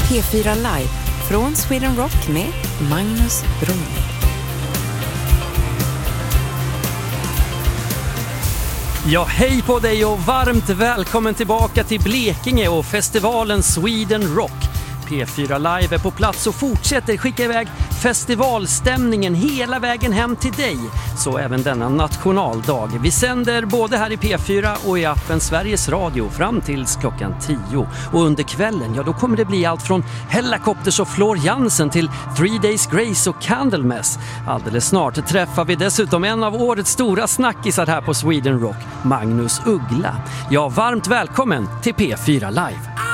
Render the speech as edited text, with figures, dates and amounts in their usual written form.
P4 Live från Sweden Rock med Magnus Brunn. Ja, hej på dig och varmt välkommen tillbaka till Blekinge och festivalen Sweden Rock. P4 Live är på plats och fortsätter skicka iväg festivalstämningen hela vägen hem till dig. Så även denna nationaldag. Vi sänder både här i P4 och i appen Sveriges Radio fram tills klockan 10. Och under kvällen, ja då kommer det bli allt från Hellacopters och Floor Jansen till 3 Days Grace och Candlemass. Alldeles snart träffar vi dessutom en av årets stora snackisar här på Sweden Rock, Magnus Uggla. Ja, varmt välkommen till P4 Live.